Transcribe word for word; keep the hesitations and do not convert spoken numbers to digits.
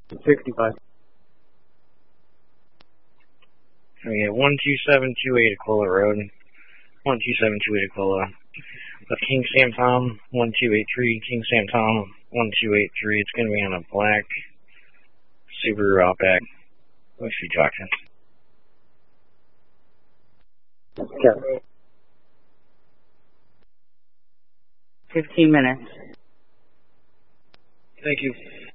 sixty-five. We get one two seven two eight Aquila Road. one two seven two eight Aquila. With King Sam Tom, one two eight three. King Sam Tom, one two eight three. It's going to be on a black Subaru Outback. Let's see, Jackson. Okay. Fifteen minutes. Thank you.